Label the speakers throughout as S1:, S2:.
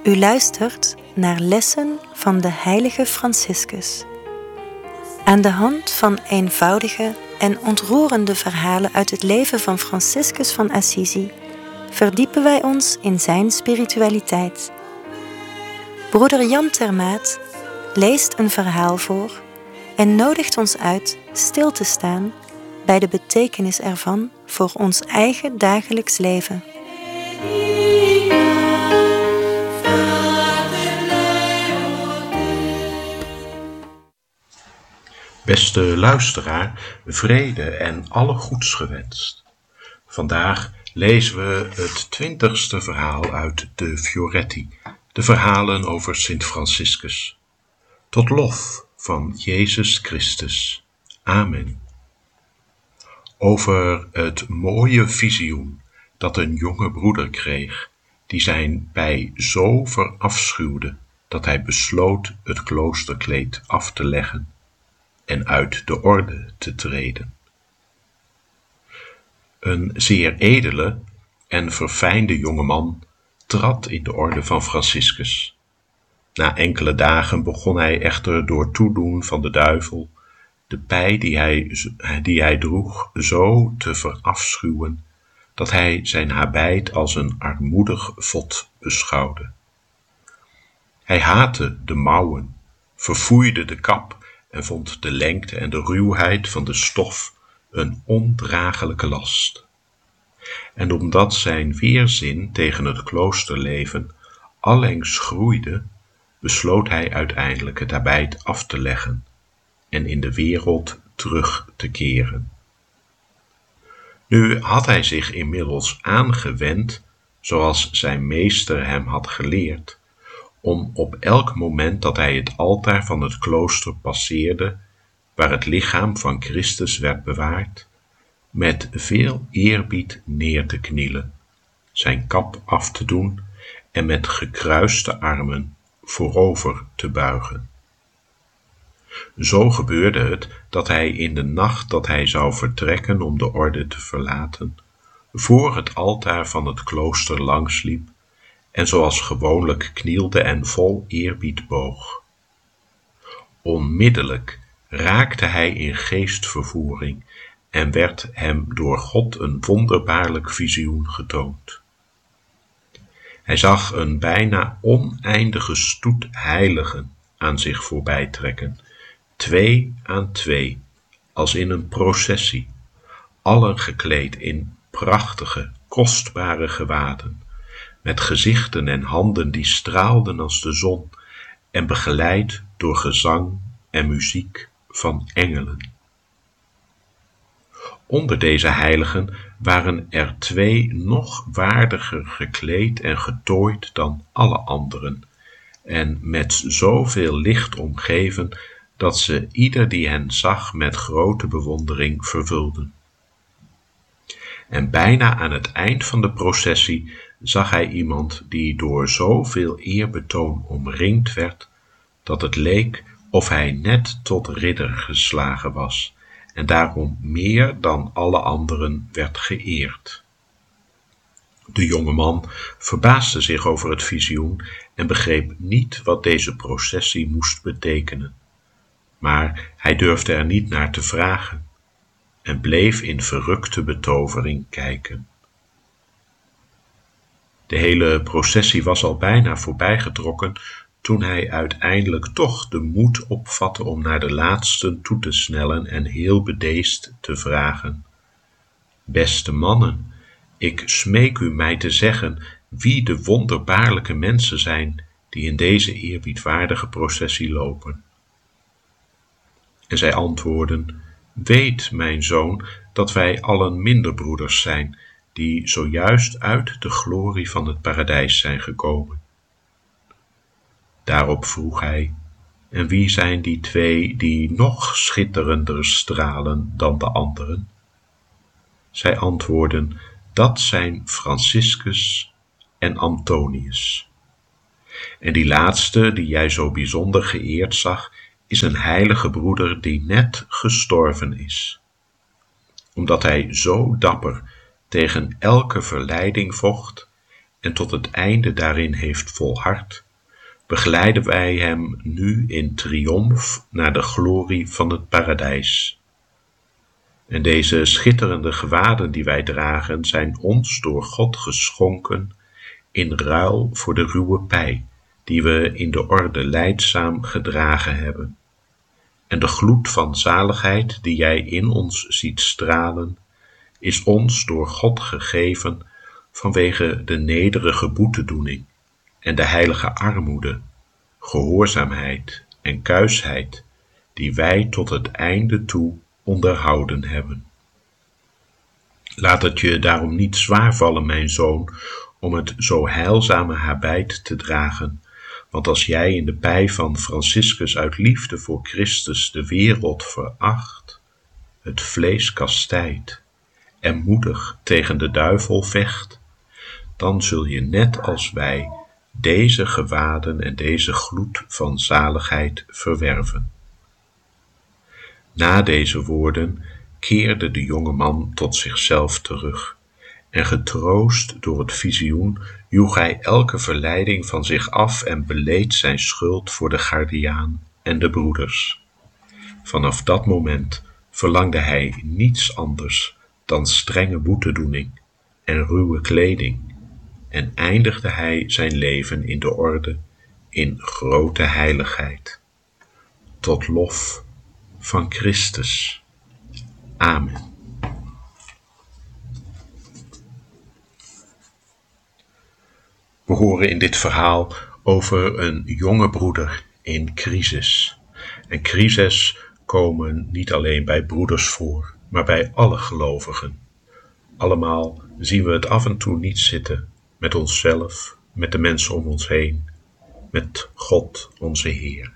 S1: U luistert naar lessen van de heilige Franciscus. Aan de hand van eenvoudige en ontroerende verhalen uit het leven van Franciscus van Assisi verdiepen wij ons in zijn spiritualiteit. Broeder Jan Termaat leest een verhaal voor en nodigt ons uit stil te staan bij de betekenis ervan voor ons eigen dagelijks leven.
S2: Beste luisteraar, vrede en alle goeds gewenst. Vandaag lezen we het 20ste verhaal uit de Fioretti, de verhalen over Sint Franciscus. Tot lof van Jezus Christus. Amen. Over het mooie visioen dat een jonge broeder kreeg, die zijn bij zo verafschuwde, dat hij besloot het kloosterkleed af te leggen en uit de orde te treden. Een zeer edele en verfijnde jongeman trad in de orde van Franciscus. Na enkele dagen begon hij echter door toedoen van de duivel de pij die hij droeg zo te verafschuwen, dat hij zijn habit als een armoedig vod beschouwde. Hij haatte de mouwen, verfoeide de kap en vond de lengte en de ruwheid van de stof een ondraaglijke last. En omdat zijn weerzin tegen het kloosterleven allengs groeide, besloot hij uiteindelijk het habit af te leggen en in de wereld terug te keren. Nu had hij zich inmiddels aangewend, zoals zijn meester hem had geleerd, om op elk moment dat hij het altaar van het klooster passeerde, waar het lichaam van Christus werd bewaard, met veel eerbied neer te knielen, zijn kap af te doen en met gekruiste armen voorover te buigen. Zo gebeurde het dat hij in de nacht dat hij zou vertrekken om de orde te verlaten, voor het altaar van het klooster langsliep en zoals gewoonlijk knielde en vol eerbied boog. Onmiddellijk raakte hij in geestvervoering en werd hem door God een wonderbaarlijk visioen getoond. Hij zag een bijna oneindige stoet heiligen aan zich voorbij trekken, 2 aan 2, als in een processie, allen gekleed in prachtige, kostbare gewaden, met gezichten en handen die straalden als de zon en begeleid door gezang en muziek van engelen. Onder deze heiligen waren er 2 nog waardiger gekleed en getooid dan alle anderen, en met zoveel licht omgeven dat ze ieder die hen zag met grote bewondering vervulden. En bijna aan het eind van de processie zag hij iemand die door zoveel eerbetoon omringd werd, dat het leek of hij net tot ridder geslagen was en daarom meer dan alle anderen werd geëerd. De jonge man verbaasde zich over het visioen en begreep niet wat deze processie moest betekenen, maar hij durfde er niet naar te vragen en bleef in verrukte betovering kijken. De hele processie was al bijna voorbijgetrokken toen hij uiteindelijk toch de moed opvatte om naar de laatsten toe te snellen en heel bedeesd te vragen: Beste mannen, ik smeek u mij te zeggen wie de wonderbaarlijke mensen zijn die in deze eerbiedwaardige processie lopen. En zij antwoordden: Weet, mijn zoon, dat wij allen minderbroeders zijn, die zojuist uit de glorie van het paradijs zijn gekomen. Daarop vroeg hij: En wie zijn die 2 die nog schitterender stralen dan de anderen? Zij antwoordden: Dat zijn Franciscus en Antonius. En die laatste, die jij zo bijzonder geëerd zag, is een heilige broeder die net gestorven is. Omdat hij zo dapper tegen elke verleiding vocht en tot het einde daarin heeft volhard, begeleiden wij hem nu in triomf naar de glorie van het paradijs. En deze schitterende gewaden die wij dragen zijn ons door God geschonken in ruil voor de ruwe pij die we in de orde lijdzaam gedragen hebben. En de gloed van zaligheid die jij in ons ziet stralen, is ons door God gegeven vanwege de nederige boetedoening en de heilige armoede, gehoorzaamheid en kuisheid die wij tot het einde toe onderhouden hebben. Laat het je daarom niet zwaar vallen, mijn zoon, om het zo heilzame habit te dragen, want als jij in de pij van Franciscus uit liefde voor Christus de wereld veracht, het vlees kastijdt en moedig tegen de duivel vecht, dan zul je net als wij deze gewaden en deze gloed van zaligheid verwerven. Na deze woorden keerde de jonge man tot zichzelf terug en getroost door het visioen joeg hij elke verleiding van zich af en beleed zijn schuld voor de Gardiaan en de broeders. Vanaf dat moment verlangde hij niets anders dan strenge boetedoening en ruwe kleding en eindigde hij zijn leven in de orde in grote heiligheid. Tot lof van Christus. Amen. We horen in dit verhaal over een jonge broeder in crisis. En crises komen niet alleen bij broeders voor, maar bij alle gelovigen. Allemaal zien we het af en toe niet zitten met onszelf, met de mensen om ons heen, met God, onze Heer.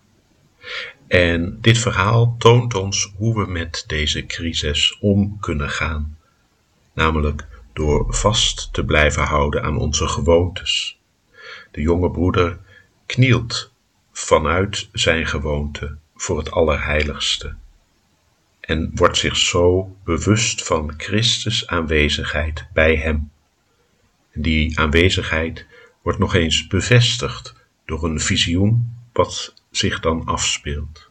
S2: En dit verhaal toont ons hoe we met deze crisis om kunnen gaan, namelijk door vast te blijven houden aan onze gewoontes. De jonge broeder knielt vanuit zijn gewoonte voor het Allerheiligste en wordt zich zo bewust van Christus' aanwezigheid bij hem. En die aanwezigheid wordt nog eens bevestigd door een visioen wat zich dan afspeelt.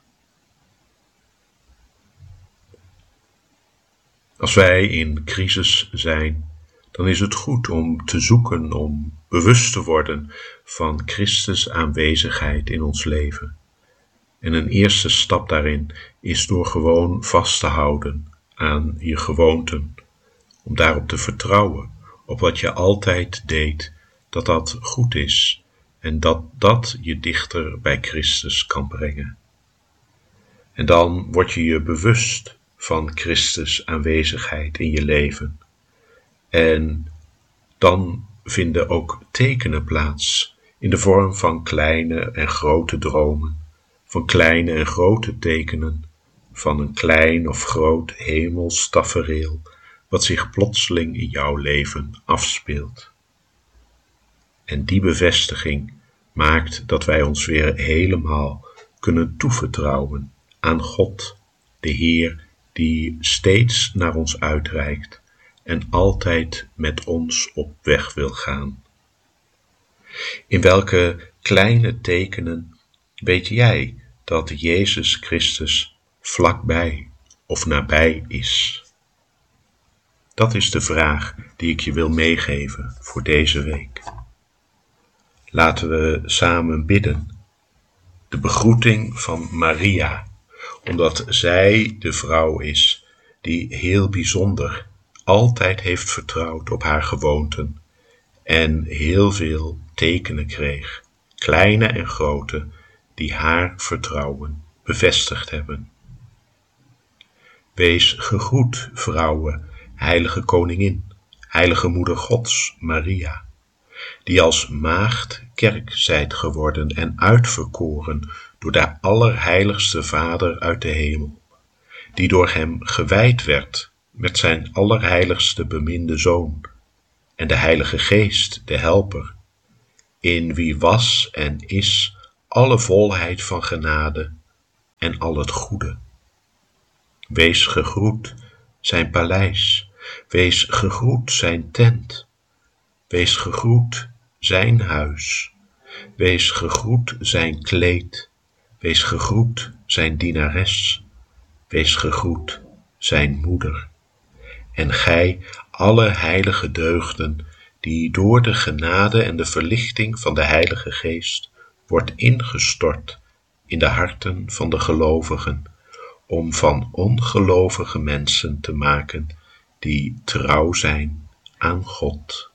S2: Als wij in crisis zijn, dan is het goed om te zoeken, om bewust te worden van Christus' aanwezigheid in ons leven. En een eerste stap daarin is door gewoon vast te houden aan je gewoonten, om daarop te vertrouwen, op wat je altijd deed, dat dat goed is en dat dat je dichter bij Christus kan brengen. En dan word je je bewust van Christus' aanwezigheid in je leven. En dan vinden ook tekenen plaats in de vorm van kleine en grote dromen, van kleine en grote tekenen, van een klein of groot hemels tafereel, wat zich plotseling in jouw leven afspeelt. En die bevestiging maakt dat wij ons weer helemaal kunnen toevertrouwen aan God, de Heer, die steeds naar ons uitreikt en altijd met ons op weg wil gaan. In welke kleine tekenen weet jij dat Jezus Christus vlakbij of nabij is? Dat is de vraag die ik je wil meegeven voor deze week. Laten we samen bidden. De begroeting van Maria, omdat zij de vrouw is die heel bijzonder altijd heeft vertrouwd op haar gewoonten en heel veel tekenen kreeg, kleine en grote, die haar vertrouwen bevestigd hebben. Wees gegroet, vrouwen, heilige koningin, heilige moeder Gods, Maria, die als maagd kerk zijt geworden en uitverkoren door de allerheiligste Vader uit de hemel, die door hem gewijd werd met zijn allerheiligste beminde Zoon en de Heilige Geest, de Helper, in wie was en is alle volheid van genade en al het goede. Wees gegroet zijn paleis, wees gegroet zijn tent, Wees gegroet zijn huis. Wees gegroet zijn kleed. Wees gegroet zijn dienares. Wees gegroet zijn moeder. En gij, alle heilige deugden, die door de genade en de verlichting van de Heilige Geest wordt ingestort in de harten van de gelovigen, om van ongelovige mensen te maken die trouw zijn aan God.